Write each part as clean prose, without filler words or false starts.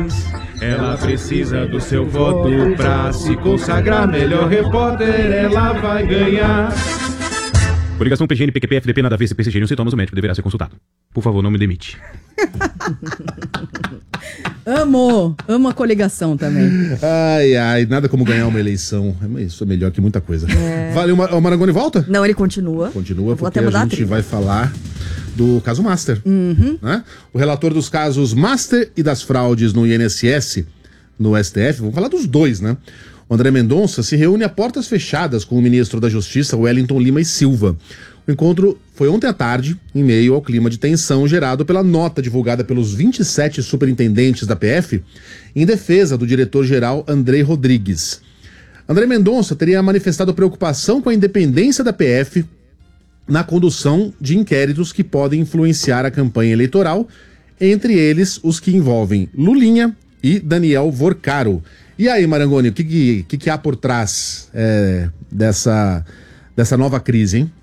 país. Ela precisa do seu voto pra se consagrar. Melhor repórter ela vai ganhar. Coligação PGN, PQP, FDP, nada a ver, CPCG, não sintomas, o médico deverá ser consultado. Por favor, não me demite. Amo a coligação também. Ai, nada como ganhar uma eleição. Isso é melhor que muita coisa. Vale, o Marangoni volta? Não, ele continua. Continua, porque a gente vai falar do caso Master. Né? O relator dos casos Master e das fraudes no INSS, no STF, vamos falar dos dois, né? O André Mendonça se reúne a portas fechadas com o ministro da Justiça, Wellington Lima e Silva. O encontro foi ontem à tarde, em meio ao clima de tensão gerado pela nota divulgada pelos 27 superintendentes da PF em defesa do diretor-geral Andrei Rodrigues. André Mendonça teria manifestado preocupação com a independência da PF na condução de inquéritos que podem influenciar a campanha eleitoral, entre eles os que envolvem Lulinha e Daniel Vorcaro. E aí, Marangoni, o que há por trás dessa nova crise, hein?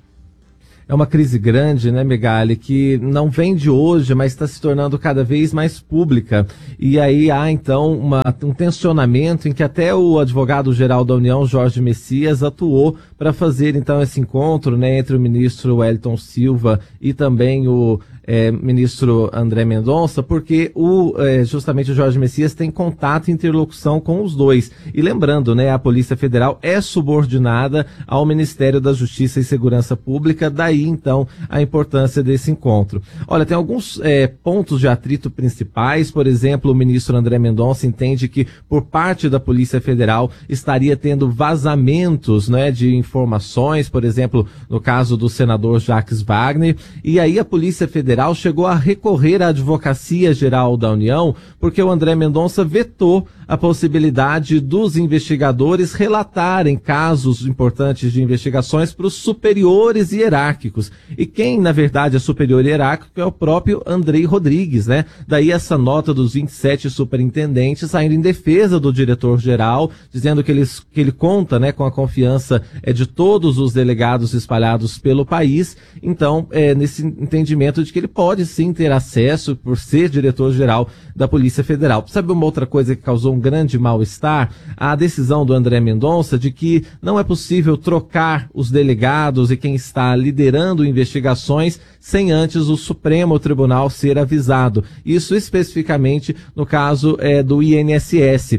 É uma crise grande, né, Megali, que não vem de hoje, mas está se tornando cada vez mais pública. E aí há, então, um tensionamento em que até o advogado-geral da União, Jorge Messias, atuou para fazer, então, esse encontro, né, entre o ministro Wellington Silva e também o ministro André Mendonça, porque justamente o Jorge Messias tem contato e interlocução com os dois. E lembrando, né, a Polícia Federal é subordinada ao Ministério da Justiça e Segurança Pública, daí então a importância desse encontro. Olha, tem alguns pontos de atrito principais, por exemplo, o ministro André Mendonça entende que por parte da Polícia Federal estaria tendo vazamentos, né, de informações, por exemplo, no caso do senador Jacques Wagner, e aí a Polícia Federal chegou a recorrer à Advocacia Geral da União porque o André Mendonça vetou a possibilidade dos investigadores relatarem casos importantes de investigações para os superiores hierárquicos. E quem, na verdade, é superior hierárquico é o próprio Andrei Rodrigues, né? Daí essa nota dos 27 superintendentes saindo em defesa do diretor-geral, dizendo que ele conta, né, com a confiança de todos os delegados espalhados pelo país. Então, nesse entendimento de que ele pode sim ter acesso por ser diretor-geral da Polícia Federal. Sabe uma outra coisa que causou um grande mal-estar? A decisão do André Mendonça de que não é possível trocar os delegados e quem está liderando investigações sem antes o Supremo Tribunal ser avisado. Isso especificamente no caso do INSS.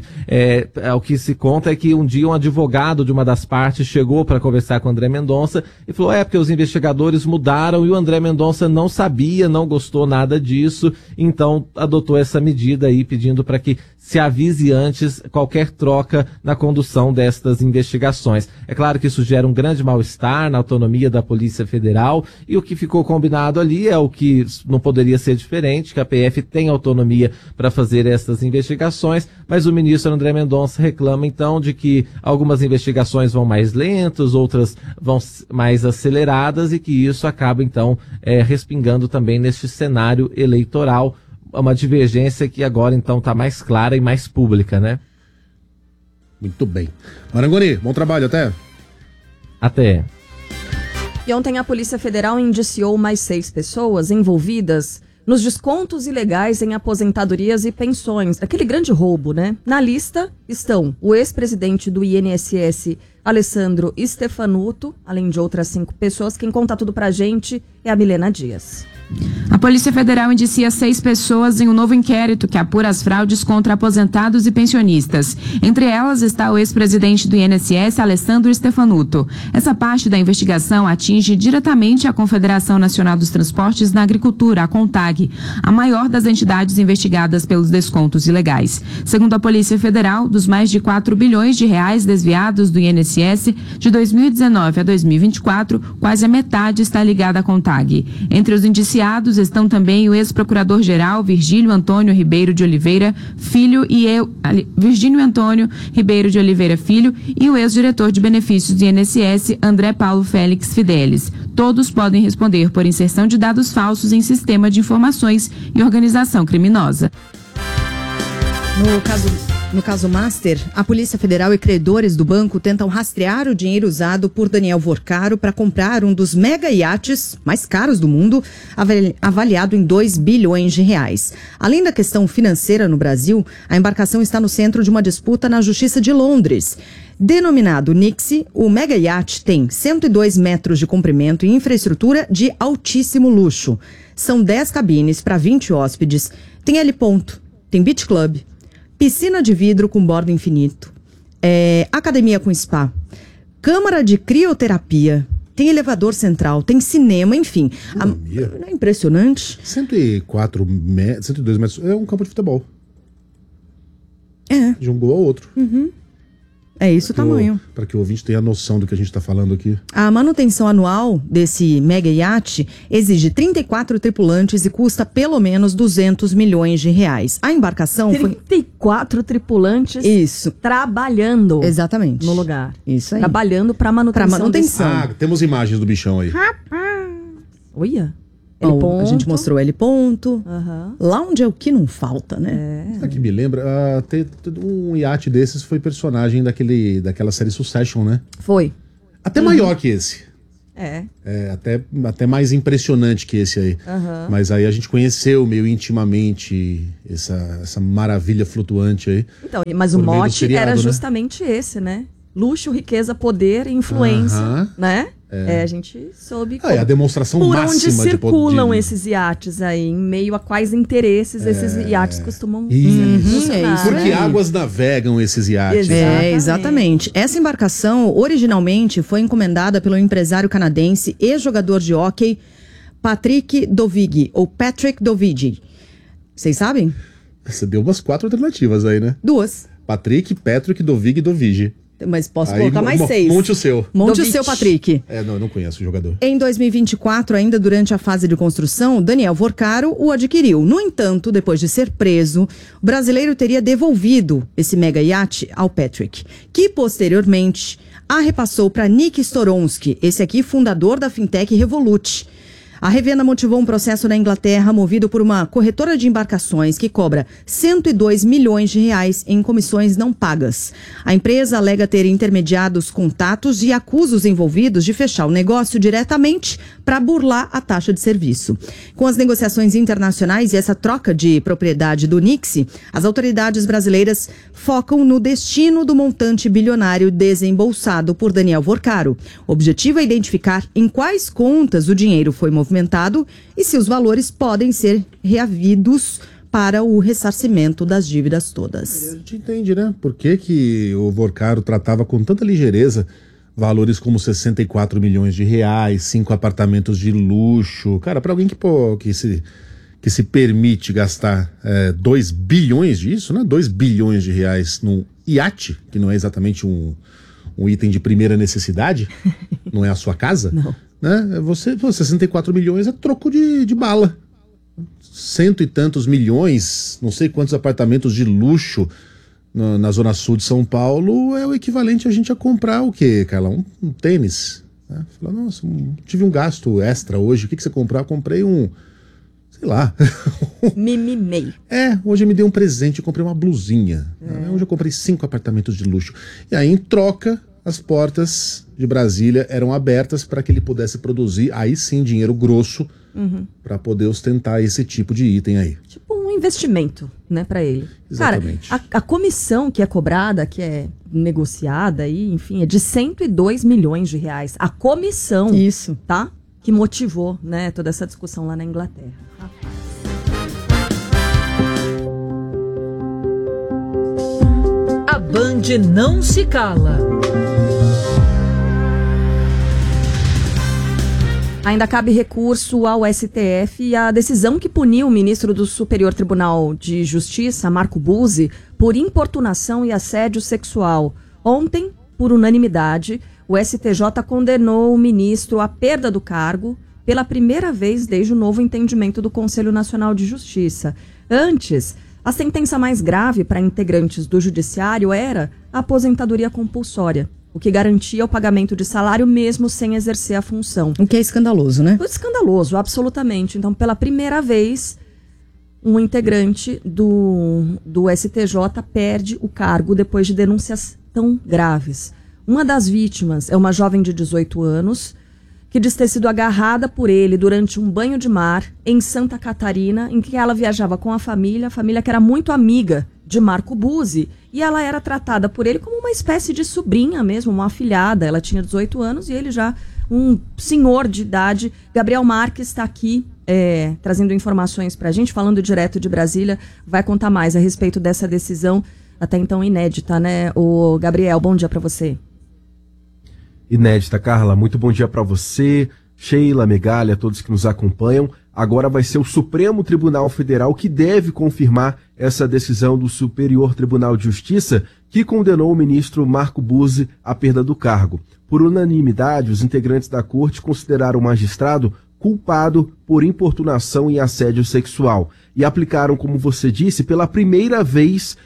O que se conta é que um dia um advogado de uma das partes chegou para conversar com o André Mendonça e falou, porque os investigadores mudaram e o André Mendonça não sabia, não gostou nada disso, então adotou essa medida aí pedindo para que se avise antes qualquer troca na condução destas investigações. É claro que isso gera um grande mal-estar na autonomia da Polícia Federal e o que ficou combinado ali é o que não poderia ser diferente, que a PF tem autonomia para fazer essas investigações, mas o ministro André Mendonça reclama então de que algumas investigações vão mais lentas, outras vão mais aceleradas e que isso acaba então respingando também neste cenário eleitoral. Uma divergência que agora então está mais clara e mais pública, né? Muito bem. Marangoni, bom trabalho, até. Até. E ontem a Polícia Federal indiciou mais 6 pessoas envolvidas nos descontos ilegais em aposentadorias e pensões. Aquele grande roubo, né? Na lista estão o ex-presidente do INSS, Alessandro Stefanuto, além de outras 5 pessoas. Quem conta tudo pra gente é a Milena Dias. A Polícia Federal indicia 6 pessoas em um novo inquérito que apura as fraudes contra aposentados e pensionistas. Entre elas está o ex-presidente do INSS, Alessandro Stefanuto. Essa parte da investigação atinge diretamente a Confederação Nacional dos Transportes na Agricultura, a CONTAG, a maior das entidades investigadas pelos descontos ilegais. Segundo a Polícia Federal, dos mais de 4 bilhões de reais desviados do INSS de 2019 a 2024, quase a metade está ligada à CONTAG. Entre os indiciados estão também o ex-procurador-geral Virgílio Antônio Ribeiro de Oliveira Filho e o ex-diretor de benefícios do INSS, André Paulo Félix Fidelis. Todos podem responder por inserção de dados falsos em sistema de informações e organização criminosa. No caso Master, a Polícia Federal e credores do banco tentam rastrear o dinheiro usado por Daniel Vorcaro para comprar um dos mega iates mais caros do mundo, avaliado em 2 bilhões de reais. Além da questão financeira no Brasil, a embarcação está no centro de uma disputa na Justiça de Londres. Denominado Nixie, o mega iate tem 102 metros de comprimento e infraestrutura de altíssimo luxo. São 10 cabines para 20 hóspedes, tem heliponto, tem beach club, piscina de vidro com borda infinito, academia com spa, câmara de crioterapia, tem elevador central, tem cinema, enfim. Não é impressionante? 102 metros, é um campo de futebol. É. De um gol ao outro. Uhum. É isso o tamanho. Para que o ouvinte tenha noção do que a gente está falando aqui. A manutenção anual desse mega iate exige 34 tripulantes e custa pelo menos 200 milhões de reais. A embarcação 34 tripulantes isso. Trabalhando. Exatamente. No lugar. Isso aí. Trabalhando para manutenção. Temos imagens do bichão aí. Olha. A gente mostrou heliponto. Lá onde é o que não falta, né? Sabe que me lembra? Um iate desses foi personagem daquela série Succession, né? Foi. Até maior que esse. Até mais impressionante que esse aí. Mas aí a gente conheceu meio intimamente essa maravilha flutuante aí. Então, mas o mote era justamente esse, né? Luxo, riqueza, poder, influência, né? A gente soube a demonstração por máxima onde circulam esses iates aí, em meio a quais interesses esses iates costumam funcionar. Porque águas navegam esses iates. Exatamente. Essa embarcação, originalmente, foi encomendada pelo empresário canadense e jogador de hóquei Patrick Dovigi, ou Patrick Dovigi. Vocês sabem? Você deu umas 4 alternativas aí, né? 2. Patrick, Dovigi e Dovigi. Mas posso colocar mais 6. Monte o seu. Monte o seu, Patrick. Não conheço o jogador. Em 2024, ainda durante a fase de construção, Daniel Vorcaro o adquiriu. No entanto, depois de ser preso, o brasileiro teria devolvido esse mega iate ao Patrick, que posteriormente a repassou para Nick Storonsky, esse aqui fundador da fintech Revolut. A revenda motivou um processo na Inglaterra movido por uma corretora de embarcações que cobra 102 milhões de reais em comissões não pagas. A empresa alega ter intermediado os contatos e acusa os envolvidos de fechar o negócio diretamente para burlar a taxa de serviço. Com as negociações internacionais e essa troca de propriedade do Nixie, as autoridades brasileiras focam no destino do montante bilionário desembolsado por Daniel Vorcaro. O objetivo é identificar em quais contas o dinheiro foi movimentado e se os valores podem ser reavidos para o ressarcimento das dívidas todas. A gente entende, né? Por que o Vorcaro tratava com tanta ligeireza valores como 64 milhões de reais, 5 apartamentos de luxo. Cara, para alguém que se permite gastar 2 bilhões disso, né? 2 bilhões de reais num iate, que não é exatamente um item de primeira necessidade, não é a sua casa, não. Né? 64 milhões é troco de bala. 100 e tantos milhões, não sei quantos apartamentos de luxo na zona sul de São Paulo é o equivalente a gente a comprar o quê, Carla? Um tênis. Né? Fala, nossa, tive um gasto extra hoje, o que você comprou? Eu comprei sei lá. Mimimei. Hoje eu me dei um presente, eu comprei uma blusinha. Hoje eu comprei 5 apartamentos de luxo. E aí, em troca, as portas de Brasília eram abertas para que ele pudesse produzir, aí sim, dinheiro grosso, para poder ostentar esse tipo de item aí. Tipo um investimento, né, para ele. Exatamente. Cara, a comissão que é cobrada, que é negociada aí, enfim, é de 102 milhões de reais. A comissão. Isso. Tá? Que motivou, né, toda essa discussão lá na Inglaterra. A Band não se cala. Ainda cabe recurso ao STF e a decisão que puniu o ministro do Superior Tribunal de Justiça, Marco Buzzi, por importunação e assédio sexual. Ontem, por unanimidade, o STJ condenou o ministro à perda do cargo pela primeira vez desde o novo entendimento do Conselho Nacional de Justiça. Antes, a sentença mais grave para integrantes do judiciário era a aposentadoria compulsória, o que garantia o pagamento de salário mesmo sem exercer a função. O que é escandaloso, né? Escandaloso, absolutamente. Então, pela primeira vez, um integrante do STJ perde o cargo depois de denúncias tão graves. Uma das vítimas é uma jovem de 18 anos que diz ter sido agarrada por ele durante um banho de mar em Santa Catarina, em que ela viajava com a família que era muito amiga de Marco Buzzi, e ela era tratada por ele como uma espécie de sobrinha mesmo, uma afilhada. Ela tinha 18 anos e ele já um senhor de idade. Gabriel Marques está aqui trazendo informações para a gente, falando direto de Brasília, vai contar mais a respeito dessa decisão, até então inédita, né? O Gabriel, bom dia para você. Inédita, Carla, muito bom dia para você, Sheila, Megali, a todos que nos acompanham. Agora vai ser o Supremo Tribunal Federal que deve confirmar essa decisão do Superior Tribunal de Justiça, que condenou o ministro Marco Buzzi à perda do cargo. Por unanimidade, os integrantes da corte consideraram o magistrado culpado por importunação e assédio sexual e aplicaram, como você disse, pela primeira vez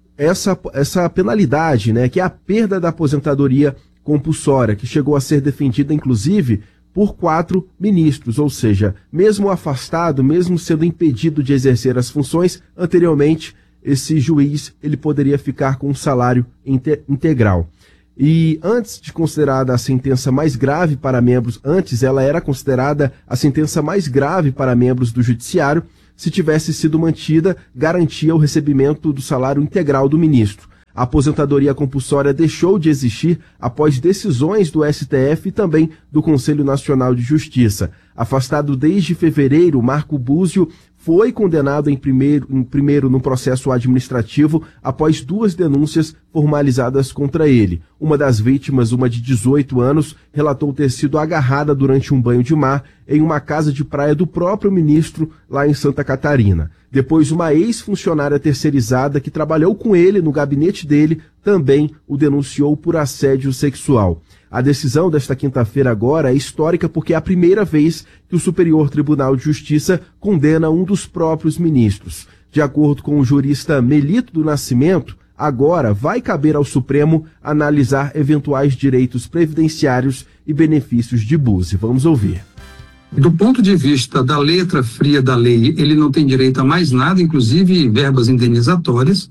essa penalidade, né, que é a perda da aposentadoria compulsória, que chegou a ser defendida, inclusive, por 4 ministros, ou seja, mesmo afastado, mesmo sendo impedido de exercer as funções, anteriormente, esse juiz ele poderia ficar com um salário integral. E antes de considerada a sentença mais grave para membros, antes ela era considerada a sentença mais grave para membros do judiciário, se tivesse sido mantida, garantia o recebimento do salário integral do ministro. A aposentadoria compulsória deixou de existir após decisões do STF e também do Conselho Nacional de Justiça. Afastado desde fevereiro, Marco Buzzi foi condenado em primeiro no processo administrativo após 2 denúncias formalizadas contra ele. Uma das vítimas, uma de 18 anos, relatou ter sido agarrada durante um banho de mar em uma casa de praia do próprio ministro lá em Santa Catarina. Depois, uma ex-funcionária terceirizada que trabalhou com ele no gabinete dele também o denunciou por assédio sexual. A decisão desta quinta-feira agora é histórica porque é a primeira vez que o Superior Tribunal de Justiça condena um dos próprios ministros. De acordo com o jurista Melito do Nascimento, agora vai caber ao Supremo analisar eventuais direitos previdenciários e benefícios de Buzzi. Vamos ouvir. Do ponto de vista da letra fria da lei, ele não tem direito a mais nada, inclusive verbas indenizatórias,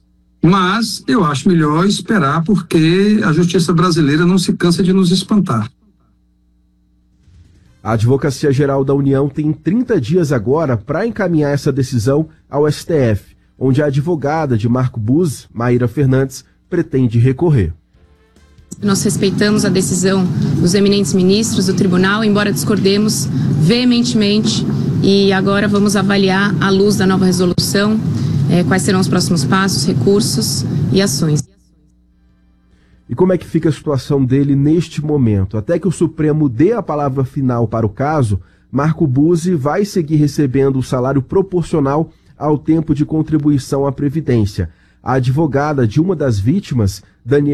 mas eu acho melhor esperar porque a justiça brasileira não se cansa de nos espantar. A Advocacia Geral da União tem 30 dias agora para encaminhar essa decisão ao STF, onde a advogada de Marco Buzzi, Maíra Fernandes, pretende recorrer. Nós respeitamos a decisão dos eminentes ministros do tribunal, embora discordemos veementemente, e agora vamos avaliar, à luz da nova resolução, quais serão os próximos passos, recursos e ações. E como é que fica a situação dele neste momento? Até que o Supremo dê a palavra final para o caso, Marco Buzzi vai seguir recebendo o salário proporcional ao tempo de contribuição à Previdência. A advogada de uma das vítimas,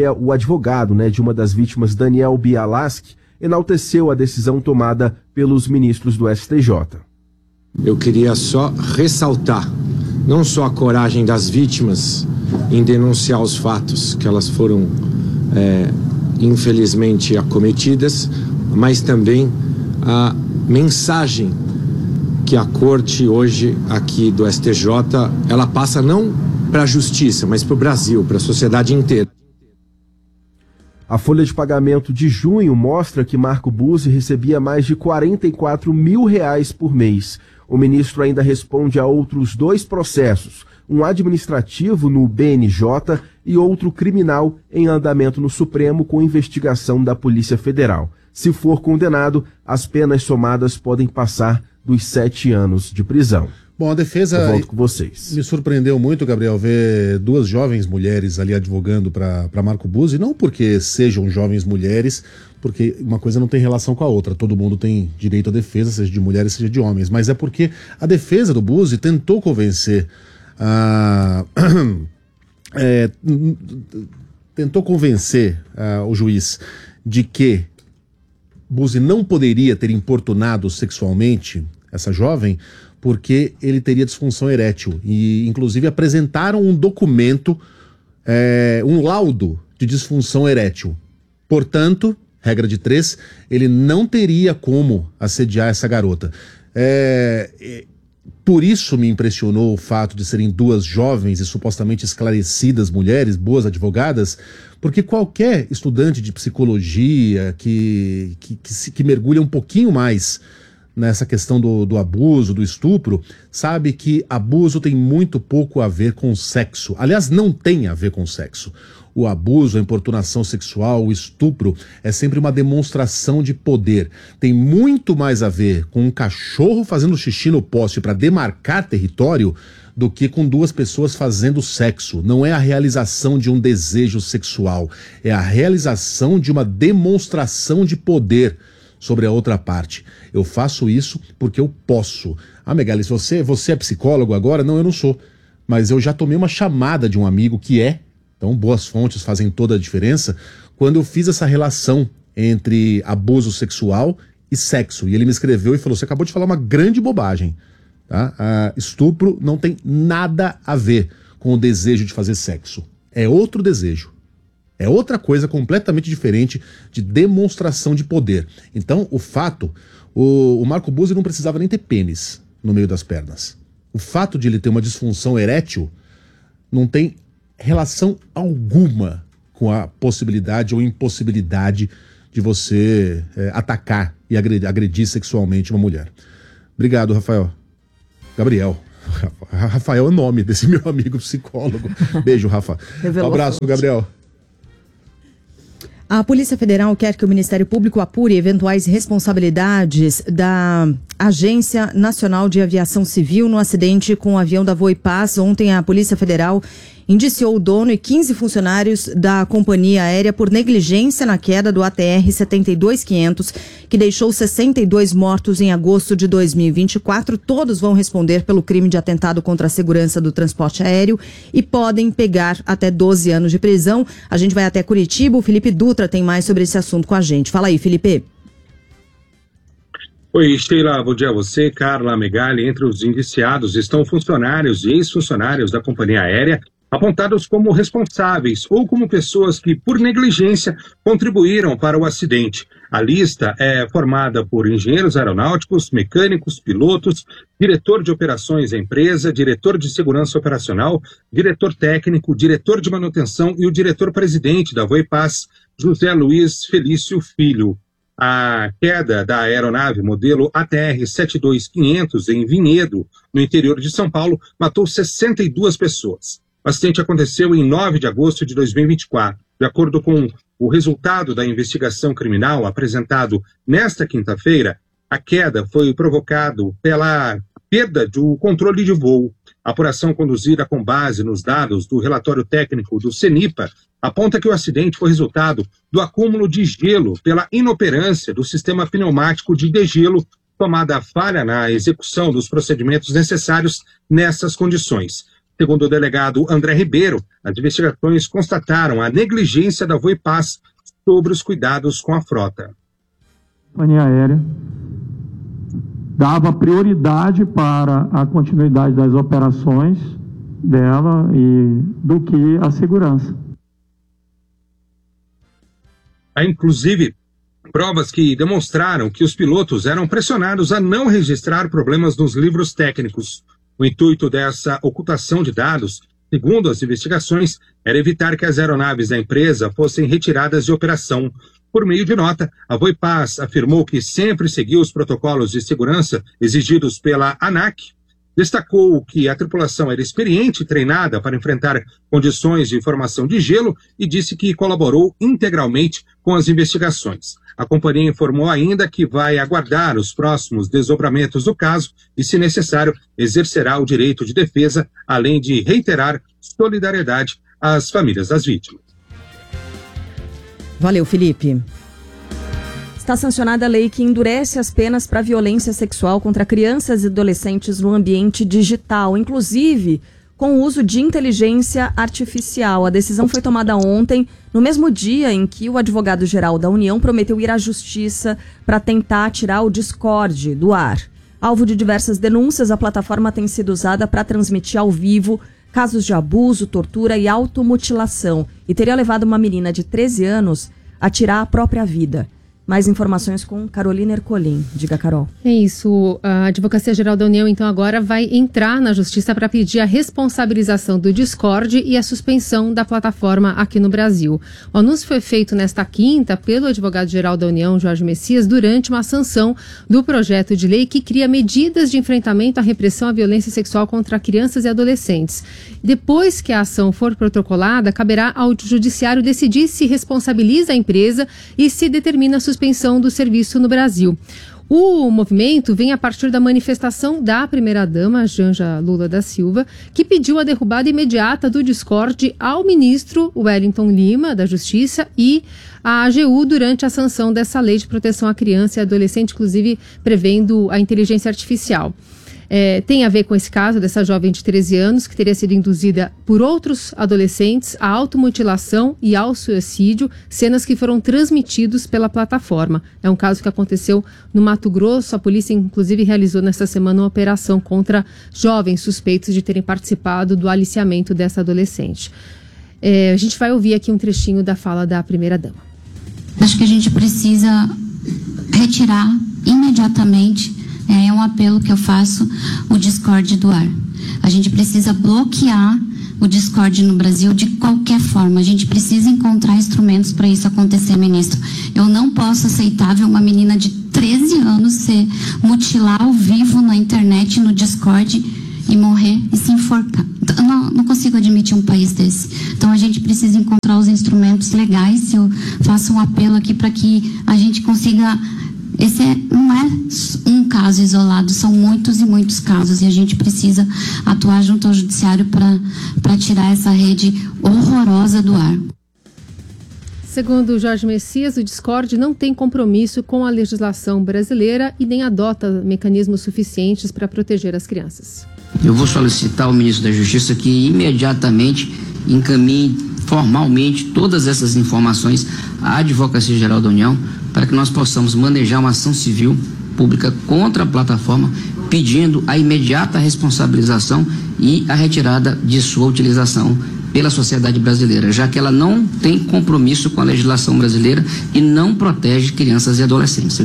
Daniel Bialaski, enalteceu a decisão tomada pelos ministros do STJ. Eu queria só ressaltar não só a coragem das vítimas em denunciar os fatos que elas foram infelizmente acometidas, mas também a mensagem que a corte hoje aqui do STJ, ela passa não para a justiça, mas para o Brasil, para a sociedade inteira. A folha de pagamento de junho mostra que Marco Buzzi recebia mais de R$44 mil por mês. O ministro ainda responde a outros 2 processos, um administrativo no BNJ e outro criminal em andamento no Supremo com investigação da Polícia Federal. Se for condenado, as penas somadas podem passar dos 7 anos de prisão. Bom, a defesa... Eu volto com vocês. Me surpreendeu muito, Gabriel, ver 2 jovens mulheres ali advogando para Marco Buzzi, não porque sejam jovens mulheres, porque uma coisa não tem relação com a outra. Todo mundo tem direito à defesa, seja de mulheres, seja de homens. Mas é porque a defesa do Buzzi tentou convencer o juiz de que Buzzi não poderia ter importunado sexualmente essa jovem porque ele teria disfunção erétil. E, inclusive, apresentaram um documento, um laudo de disfunção erétil. Portanto, regra de 3, ele não teria como assediar essa garota. Por isso me impressionou o fato de serem duas jovens e supostamente esclarecidas mulheres, boas advogadas, porque qualquer estudante de psicologia que mergulha um pouquinho mais nessa questão do abuso, do estupro, sabe que abuso tem muito pouco a ver com sexo. Aliás, não tem a ver com sexo. O abuso, a importunação sexual, o estupro é sempre uma demonstração de poder. Tem muito mais a ver com um cachorro fazendo xixi no poste para demarcar território do que com duas pessoas fazendo sexo. Não é a realização de um desejo sexual, é a realização de uma demonstração de poder sobre a outra parte. Eu faço isso porque eu posso. Ah, Megali, você é psicólogo agora? Não, eu não sou. Mas eu já tomei uma chamada de um amigo que é. Então, boas fontes fazem toda a diferença. Quando eu fiz essa relação entre abuso sexual e sexo. E ele me escreveu e falou, você acabou de falar uma grande bobagem. Tá? Estupro não tem nada a ver com o desejo de fazer sexo. É outro desejo. É outra coisa completamente diferente de demonstração de poder. Então, o fato, o Marco Buzzi não precisava nem ter pênis no meio das pernas. O fato de ele ter uma disfunção erétil não tem relação alguma com a possibilidade ou impossibilidade de você atacar e agredir sexualmente uma mulher. Obrigado, Rafael. Gabriel. Rafael é o nome desse meu amigo psicólogo. Beijo, Rafa. Um abraço, Gabriel. A Polícia Federal quer que o Ministério Público apure eventuais responsabilidades da Agência Nacional de Aviação Civil no acidente com o avião da Voipaz. Ontem, a Polícia Federal indiciou o dono e 15 funcionários da companhia aérea por negligência na queda do ATR 72500, que deixou 62 mortos em agosto de 2024. Todos vão responder pelo crime de atentado contra a segurança do transporte aéreo e podem pegar até 12 anos de prisão. A gente vai até Curitiba. O Felipe Dutra tem mais sobre esse assunto com a gente. Fala aí, Felipe. Oi, Sheila, bom dia a você, Carla, Megali. Entre os indiciados estão funcionários e ex-funcionários da companhia aérea, apontados como responsáveis ou como pessoas que, por negligência, contribuíram para o acidente. A lista é formada por engenheiros aeronáuticos, mecânicos, pilotos, diretor de operações da empresa, diretor de segurança operacional, diretor técnico, diretor de manutenção e o diretor-presidente da Voipaz, José Luiz Felício Filho. A queda da aeronave modelo ATR 72500 em Vinhedo, no interior de São Paulo, matou 62 pessoas. O acidente aconteceu em 9 de agosto de 2024. De acordo com o resultado da investigação criminal apresentado nesta quinta-feira, a queda foi provocada pela perda do controle de voo. A apuração conduzida com base nos dados do relatório técnico do CENIPA aponta que o acidente foi resultado do acúmulo de gelo pela inoperância do sistema pneumático de degelo, tomada a falha na execução dos procedimentos necessários nessas condições. Segundo o delegado André Ribeiro, as investigações constataram a negligência da Voipaz sobre os cuidados com a frota. A companhia aérea dava prioridade para a continuidade das operações dela e do que a segurança. Há, inclusive, provas que demonstraram que os pilotos eram pressionados a não registrar problemas nos livros técnicos. O intuito dessa ocultação de dados, segundo as investigações, era evitar que as aeronaves da empresa fossem retiradas de operação. Por meio de nota, a Voipaz afirmou que sempre seguiu os protocolos de segurança exigidos pela ANAC, destacou que a tripulação era experiente e treinada para enfrentar condições de formação de gelo e disse que colaborou integralmente com as investigações. A companhia informou ainda que vai aguardar os próximos desdobramentos do caso e, se necessário, exercerá o direito de defesa, além de reiterar solidariedade às famílias das vítimas. Valeu, Felipe. Está sancionada a lei que endurece as penas para violência sexual contra crianças e adolescentes no ambiente digital, inclusive com o uso de inteligência artificial. A decisão foi tomada ontem, no mesmo dia em que o advogado-geral da União prometeu ir à justiça para tentar tirar o Discord do ar. Alvo de diversas denúncias, a plataforma tem sido usada para transmitir ao vivo casos de abuso, tortura e automutilação e teria levado uma menina de 13 anos a tirar a própria vida. Mais informações com Carolina Ercolim. Diga, Carol. É isso. A Advocacia Geral da União, então, agora vai entrar na Justiça para pedir a responsabilização do Discord e a suspensão da plataforma aqui no Brasil. O anúncio foi feito nesta quinta pelo Advogado-Geral da União, Jorge Messias, durante uma sanção do projeto de lei que cria medidas de enfrentamento à repressão à violência sexual contra crianças e adolescentes. Depois que a ação for protocolada, caberá ao Judiciário decidir se responsabiliza a empresa e se determina a suspensão do serviço no Brasil. O movimento vem a partir da manifestação da primeira-dama, Janja Lula da Silva, que pediu a derrubada imediata do Discord ao ministro Wellington Lima, da Justiça, e à AGU durante a sanção dessa lei de proteção à criança e adolescente, inclusive prevendo a inteligência artificial. Tem a ver com esse caso dessa jovem de 13 anos que teria sido induzida por outros adolescentes à automutilação e ao suicídio, cenas que foram transmitidos pela plataforma. É um caso que aconteceu no Mato Grosso. A polícia, inclusive, realizou nesta semana uma operação contra jovens suspeitos de terem participado do aliciamento dessa adolescente. A gente vai ouvir aqui um trechinho da fala da primeira-dama. Acho que a gente precisa retirar imediatamente. É um apelo que eu faço, o Discord do ar. A gente precisa bloquear o Discord no Brasil de qualquer forma. A gente precisa encontrar instrumentos para isso acontecer, ministro. Eu não posso aceitar ver uma menina de 13 anos ser mutilar ao vivo na internet, no Discord, e morrer e se enforcar. Eu não consigo admitir um país desse. Então a gente precisa encontrar os instrumentos legais. Eu faço um apelo aqui para que a gente consiga... Esse não é um caso isolado, são muitos e muitos casos, e a gente precisa atuar junto ao judiciário para tirar essa rede horrorosa do ar. Segundo Jorge Messias, o Discord não tem compromisso com a legislação brasileira e nem adota mecanismos suficientes para proteger as crianças. Eu vou solicitar ao ministro da Justiça que imediatamente encaminhe formalmente todas essas informações à Advocacia Geral da União para que nós possamos manejar uma ação civil pública contra a plataforma, pedindo a imediata responsabilização e a retirada de sua utilização pela sociedade brasileira, já que ela não tem compromisso com a legislação brasileira e não protege crianças e adolescentes.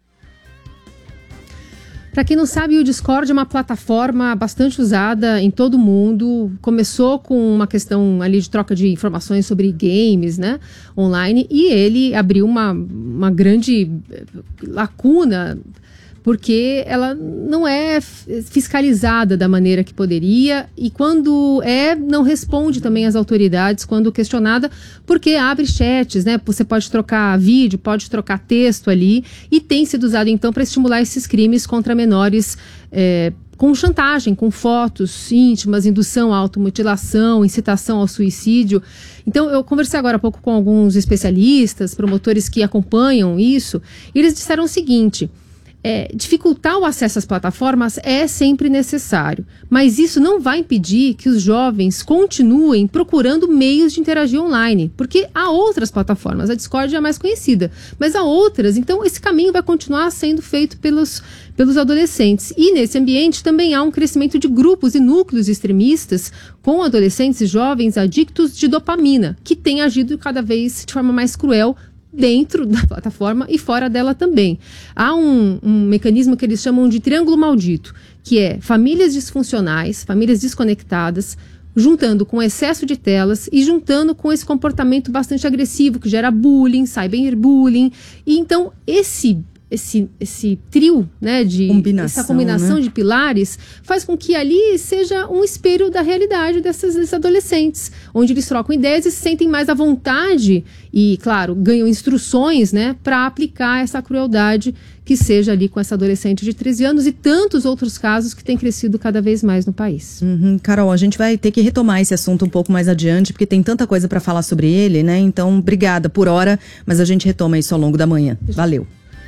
Para quem não sabe, o Discord é uma plataforma bastante usada em todo o mundo. Começou com uma questão ali de troca de informações sobre games, né, online, e ele abriu uma grande lacuna, porque ela não é fiscalizada da maneira que poderia, e quando não responde também às autoridades quando questionada, porque abre chats, né? Você pode trocar vídeo, pode trocar texto ali, e tem sido usado então para estimular esses crimes contra menores, com chantagem, com fotos íntimas, indução à automutilação, incitação ao suicídio. Então, eu conversei agora há pouco com alguns especialistas, promotores que acompanham isso, e eles disseram o seguinte: dificultar o acesso às plataformas é sempre necessário, mas isso não vai impedir que os jovens continuem procurando meios de interagir online, porque há outras plataformas, a Discord é a mais conhecida, mas há outras, então esse caminho vai continuar sendo feito pelos adolescentes. E nesse ambiente também há um crescimento de grupos e núcleos extremistas com adolescentes e jovens adictos de dopamina, que têm agido cada vez de forma mais cruel dentro da plataforma e fora dela também. Há um mecanismo que eles chamam de triângulo maldito, que é famílias disfuncionais, famílias desconectadas, juntando com excesso de telas e juntando com esse comportamento bastante agressivo que gera bullying, cyberbullying. E então esse trio, né, essa combinação, né, de pilares, faz com que ali seja um espelho da realidade desses adolescentes, onde eles trocam ideias e se sentem mais à vontade e, claro, ganham instruções, né, para aplicar essa crueldade que seja ali com essa adolescente de 13 anos e tantos outros casos que têm crescido cada vez mais no país. Carol, a gente vai ter que retomar esse assunto um pouco mais adiante, porque tem tanta coisa para falar sobre ele, né? Então, obrigada por hora, mas a gente retoma isso ao longo da manhã. Valeu.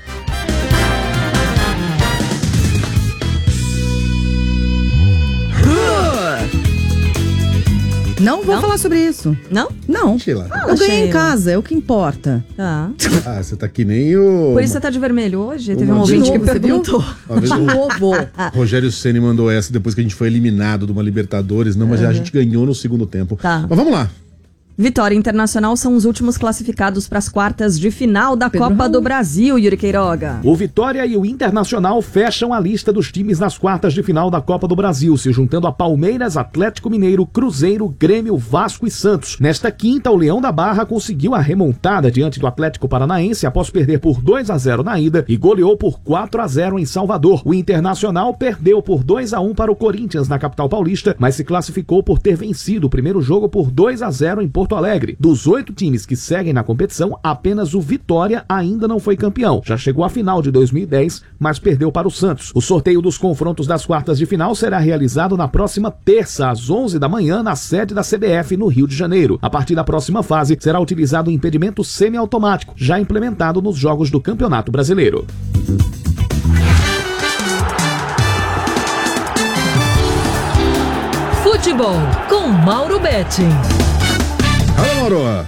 Não vou falar sobre isso. Não? Não. Sheila. Eu ganhei em casa, é o que importa. Tá. Ah, você tá que nem o... Por isso você tá de vermelho hoje? Teve um ouvinte que perguntou. De novo. Rogério Ceni mandou essa depois que a gente foi eliminado de uma Libertadores. Não, mas a gente ganhou no segundo tempo. Tá. Mas vamos lá. Vitória e Internacional são os últimos classificados para as quartas de final da Copa do Brasil, Yuri Queiroga. O Vitória e o Internacional fecham a lista dos times nas quartas de final da Copa do Brasil, se juntando a Palmeiras, Atlético Mineiro, Cruzeiro, Grêmio, Vasco e Santos. Nesta quinta, o Leão da Barra conseguiu a remontada diante do Atlético Paranaense após perder por 2-0 na ida e goleou por 4-0 em Salvador. O Internacional perdeu por 2-1 para o Corinthians na capital paulista, mas se classificou por ter vencido o primeiro jogo por 2-0 em Porto Alegre. Dos 8 times que seguem na competição, apenas o Vitória ainda não foi campeão. Já chegou à final de 2010, mas perdeu para o Santos. O sorteio dos confrontos das quartas de final será realizado na próxima terça, às 11 da manhã, na sede da CBF, no Rio de Janeiro. A partir da próxima fase, será utilizado o impedimento semiautomático, já implementado nos jogos do Campeonato Brasileiro. Futebol com Mauro Betting. Alô, Mauro.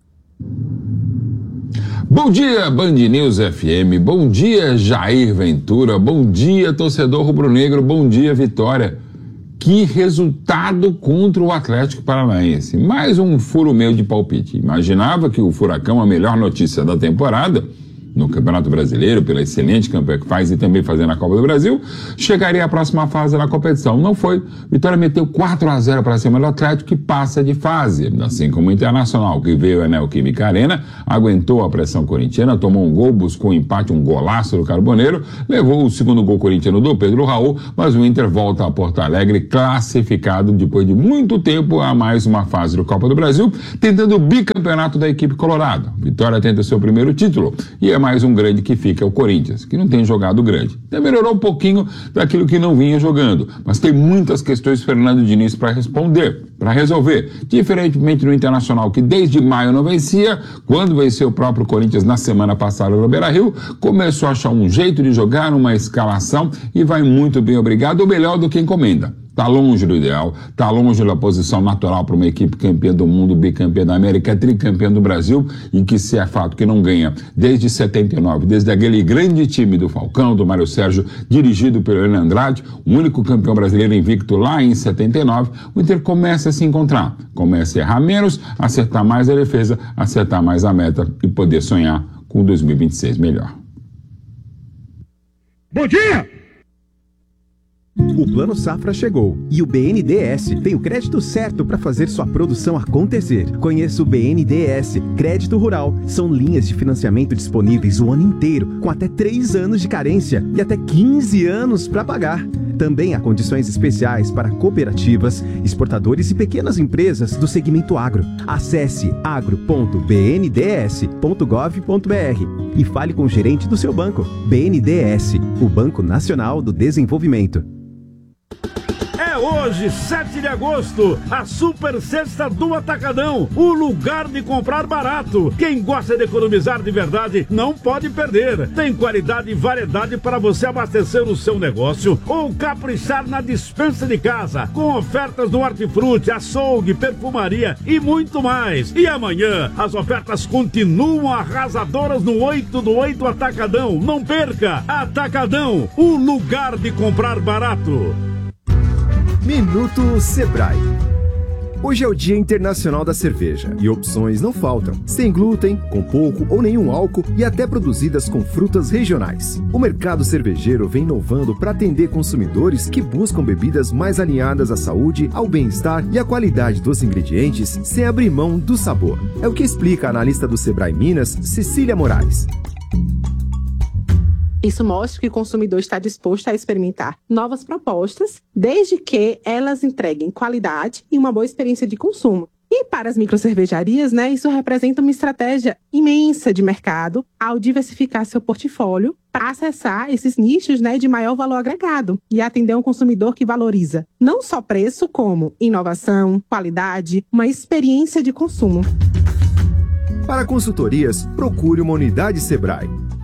Bom dia, Band News FM. Bom dia, Jair Ventura. Bom dia, torcedor rubro-negro. Bom dia, Vitória. Que resultado contra o Atlético Paranaense. Mais um furo meu de palpite. Imaginava que o Furacão, a melhor notícia da temporada, no Campeonato Brasileiro, pela excelente campanha que faz e também fazendo a Copa do Brasil, chegaria à próxima fase da competição. Não foi. Vitória meteu 4-0 para cima do Atlético, que passa de fase. Assim como o Internacional, que veio à Neoquímica Arena, aguentou a pressão corintiana, tomou um gol, buscou um empate, um golaço do Carboneiro, levou o segundo gol corintiano do Pedro Raul, mas o Inter volta a Porto Alegre classificado depois de muito tempo a mais uma fase do Copa do Brasil, tentando o bicampeonato da equipe colorada. Vitória tenta seu primeiro título e é mais um grande que fica, o Corinthians, que não tem jogado grande. Até melhorou um pouquinho daquilo que não vinha jogando, mas tem muitas questões Fernando Diniz para responder, para resolver. Diferentemente do Internacional, que desde maio não vencia, quando venceu o próprio Corinthians na semana passada no Beira-Rio, começou a achar um jeito de jogar, uma escalação e vai muito bem, obrigado, ou melhor do que encomenda. Está longe do ideal, está longe da posição natural para uma equipe campeã do mundo, bicampeã da América, tricampeã do Brasil, e que se é fato que não ganha desde 79, desde aquele grande time do Falcão, do Mário Sérgio, dirigido pelo Hernán Andrade, o único campeão brasileiro invicto lá em 79, o Inter começa a se encontrar, começa a errar menos, acertar mais a defesa, acertar mais a meta e poder sonhar com 2026 melhor. Bom dia! O Plano Safra chegou e o BNDES tem o crédito certo para fazer sua produção acontecer. Conheça o BNDES Crédito Rural. São linhas de financiamento disponíveis o ano inteiro, com até 3 anos de carência e até 15 anos para pagar. Também há condições especiais para cooperativas, exportadores e pequenas empresas do segmento agro. Acesse agro.bnds.gov.br e fale com o gerente do seu banco. BNDES, o Banco Nacional do Desenvolvimento. É hoje, 7 de agosto, a Super Sexta do Atacadão, o lugar de comprar barato. Quem gosta de economizar de verdade não pode perder. Tem qualidade e variedade para você abastecer o seu negócio ou caprichar na despensa de casa, com ofertas no hortifruti, açougue, perfumaria e muito mais. E amanhã, as ofertas continuam arrasadoras no 8 do 8 Atacadão. Não perca! Atacadão, o lugar de comprar barato. Minuto Sebrae. Hoje é o Dia Internacional da Cerveja e opções não faltam. Sem glúten, com pouco ou nenhum álcool e até produzidas com frutas regionais. O mercado cervejeiro vem inovando para atender consumidores que buscam bebidas mais alinhadas à saúde, ao bem-estar e à qualidade dos ingredientes sem abrir mão do sabor. É o que explica a analista do Sebrae Minas, Cecília Moraes. Isso mostra que o consumidor está disposto a experimentar novas propostas, desde que elas entreguem qualidade e uma boa experiência de consumo. E para as microcervejarias, isso representa uma estratégia imensa de mercado ao diversificar seu portfólio para acessar esses nichos de maior valor agregado e atender um consumidor que valoriza não só preço, como inovação, qualidade, uma experiência de consumo. Para consultorias, procure uma unidade Sebrae.